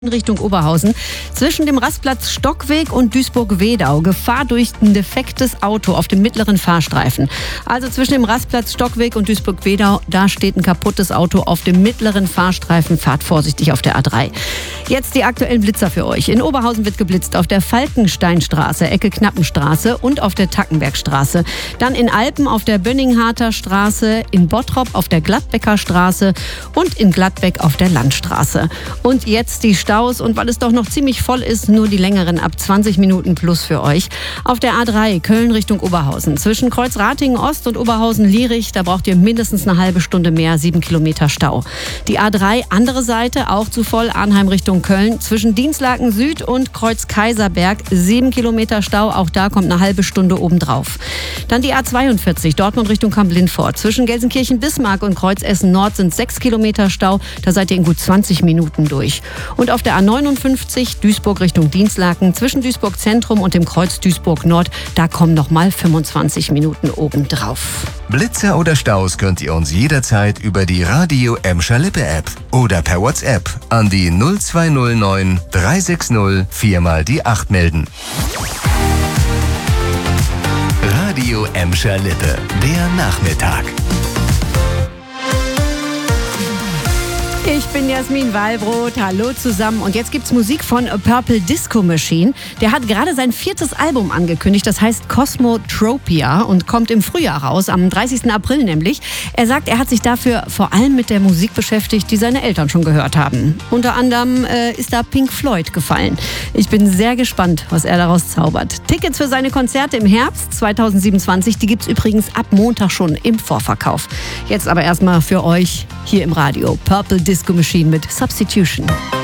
in Richtung Oberhausen. Zwischen dem Rastplatz Stockweg und Duisburg-Wedau. Gefahr durch ein defektes Auto auf dem mittleren Fahrstreifen. Also zwischen dem Rastplatz Stockweg und Duisburg-Wedau, da steht ein kaputtes Auto auf dem mittleren Fahrstreifen. Fahrt vorsichtig auf der A3. Jetzt die aktuellen Blitzer für euch. In Oberhausen wird geblitzt auf der Falkensteinstraße, Ecke Knappenstraße und auf der Tackenbergstraße. Dann in Alpen auf der Bönningharter Straße, in Bottrop auf der Gladbecker Straße und in Gladbeck auf der Landstraße. Und jetzt die Staus, und weil es doch noch ziemlich voll ist, nur die längeren ab 20 Minuten plus für euch. Auf der A3 Köln Richtung Oberhausen. Zwischen Kreuzratingen Ost und Oberhausen-Lierich, da braucht ihr mindestens eine halbe Stunde mehr, 7 Kilometer Stau. Die A3 andere Seite, auch zu voll, Arnheim Richtung Köln. Zwischen Dienstlaken Süd und Kreuz Kaiserberg 7 Kilometer Stau, auch da kommt eine halbe Stunde obendrauf. Dann die A42 Dortmund Richtung Kamp-Lindfort. Zwischen Gelsenkirchen-Bismarck und Kreuz Essen Nord sind 6 Kilometer Stau, da seid ihr in gut 20 Minuten durch. Und auf der A59 Duisburg Richtung Dienstlaken zwischen Duisburg Zentrum und dem Kreuz Duisburg Nord, da kommen noch mal 25 Minuten obendrauf. Blitzer oder Staus könnt ihr uns jederzeit über die Radio Emscher Lippe App oder per WhatsApp an die 0209 360 4 mal die 8 melden. Radio Emscher Lippe, der Nachmittag. Ich bin Jasmin Wallbrot, hallo zusammen, und jetzt gibt's Musik von A Purple Disco Machine. Der hat gerade sein 4. Album angekündigt, das heißt Cosmotropia und kommt im Frühjahr raus, am 30. April nämlich. Er sagt, er hat sich dafür vor allem mit der Musik beschäftigt, die seine Eltern schon gehört haben. Unter anderem ist da Pink Floyd gefallen. Ich bin sehr gespannt, was er daraus zaubert. Tickets für seine Konzerte im Herbst 2027, die gibt's übrigens ab Montag schon im Vorverkauf. Jetzt aber erstmal für euch hier im Radio Purple Disco Machine mit Substitution.